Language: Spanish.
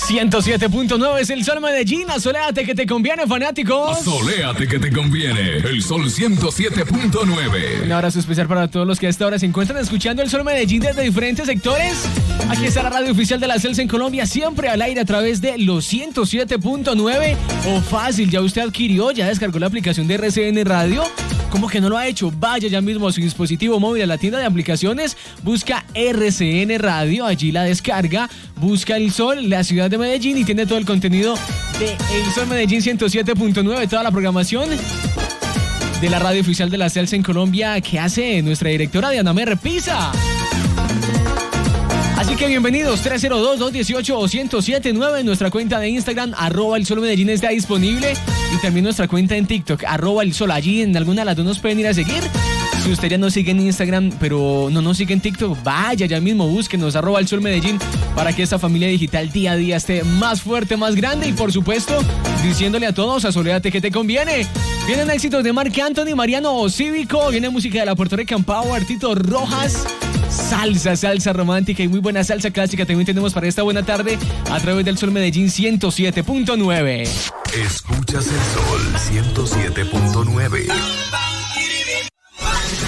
107.9 es el Sol Medellín. Asoléate que te conviene, fanáticos. Asoléate que te conviene. El Sol 107.9. Un abrazo especial para todos los que a esta hora se encuentran escuchando el Sol Medellín desde diferentes sectores. Aquí está la radio oficial de la Celsa en Colombia, siempre al aire a través de los 107.9. O fácil, ya usted adquirió, ya descargó la aplicación de RCN Radio. ¿Cómo que no lo ha hecho? Vaya ya mismo a su dispositivo móvil a la tienda de aplicaciones, busca RCN Radio, allí la descarga, busca El Sol, la ciudad de Medellín y tiene todo el contenido de El Sol Medellín 107.9, toda la programación de la radio oficial de la Celsa en Colombia que hace nuestra directora Diana Mer Pisa. Así que bienvenidos, 302-218-1079, nuestra cuenta de Instagram, @El Sol Medellín está disponible y también nuestra cuenta en TikTok, @El Sol, allí en alguna de las dos nos pueden ir a seguir. Si usted ya nos sigue en Instagram, pero no nos sigue en TikTok, vaya ya mismo, búsquenos, @El Sol Medellín, para que esta familia digital día a día esté más fuerte, más grande y por supuesto, diciéndole a todos, asoléate que te conviene. Vienen éxitos de Marc Anthony, Mariano Cívico, viene música de la Puerto Rican Power, Tito Rojas, salsa romántica y muy buena salsa clásica también tenemos para esta buena tarde a través del Sol Medellín 107.9. Escuchas el Sol 107.9.